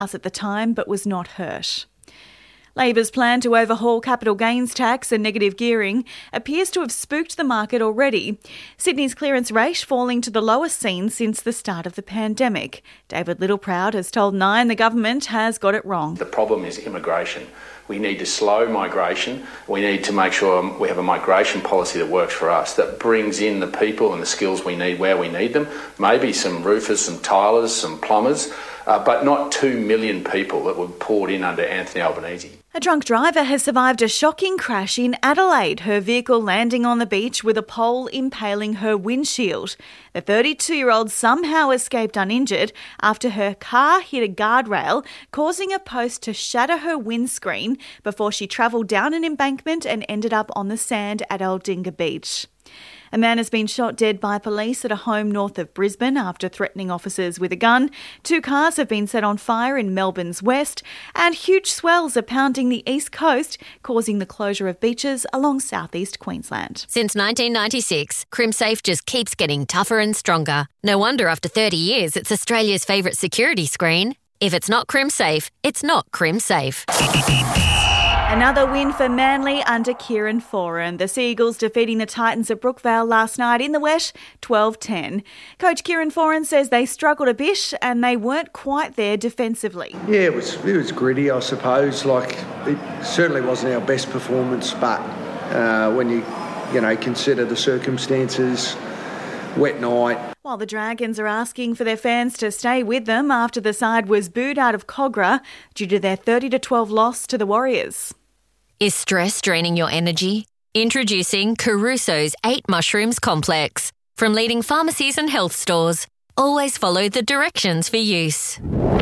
at the time but was not hurt. Labor's plan to overhaul capital gains tax and negative gearing appears to have spooked the market already. Sydney's clearance rate falling to the lowest seen since the start of the pandemic. David Littleproud has told Nine the government has got it wrong. The problem is immigration. We need to slow migration. We need to make sure we have a migration policy that works for us, that brings in the people and the skills we need where we need them. Maybe some roofers, some tilers, some plumbers, but not 2 million people that were poured in under Anthony Albanese. A drunk driver has survived a shocking crash in Adelaide, her vehicle landing on the beach with a pole impaling her windshield. The 32-year-old somehow escaped uninjured after her car hit a guardrail, causing a post to shatter her windscreen before she travelled down an embankment and ended up on the sand at Aldinga Beach. A man has been shot dead by police at a home north of Brisbane after threatening officers with a gun. 2 cars have been set on fire in Melbourne's west, and huge swells are pounding the east coast, causing the closure of beaches along southeast Queensland. Since 1996, CrimSafe just keeps getting tougher and stronger. No wonder after 30 years it's Australia's favourite security screen. If it's not CrimSafe, it's not CrimSafe. Another win for Manly under Kieran Foran. The Seagulls defeating the Titans at Brookvale last night in the wet, 12-10. Coach Kieran Foran says they struggled a bit and they weren't quite there defensively. Yeah, it was gritty, I suppose. It certainly wasn't our best performance, but when you consider the circumstances, wet night. While the Dragons are asking for their fans to stay with them after the side was booed out of Kogarah due to their 30-12 loss to the Warriors. Is stress draining your energy? Introducing Caruso's 8 Mushrooms Complex. From leading pharmacies and health stores, always follow the directions for use.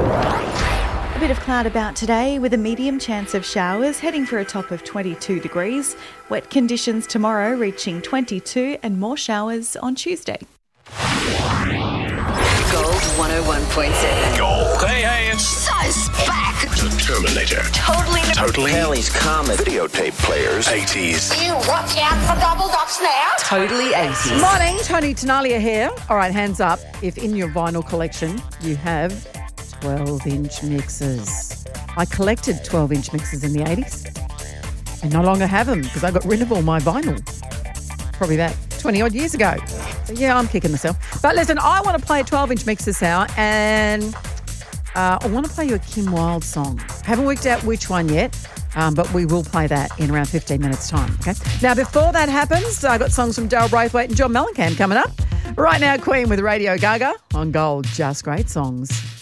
A bit of cloud about today with a medium chance of showers, heading for a top of 22 degrees. Wet conditions tomorrow, reaching 22, and more showers on Tuesday. Gold 101.7. Gold. Hey, it's So back. the Terminator. Totally. Kelly's Comet. Videotape players. 80s. You watch out for double ducks now. Totally 80s. Morning, Tony Tenalia here. All right, hands up if in your vinyl collection you have 12-inch mixes. I collected 12-inch mixes in the 80s. I no longer have them because I got rid of all my vinyl. Probably about 20-odd years ago. So, yeah, I'm kicking myself. But listen, I want to play a 12-inch mixes now, and I want to play you a Kim Wilde song. Haven't worked out which one yet, but we will play that in around 15 minutes' time, okay? Now, before that happens, I got songs from Daryl Braithwaite and John Mellencamp coming up. Right now, Queen with Radio Gaga on Gold. Just great songs.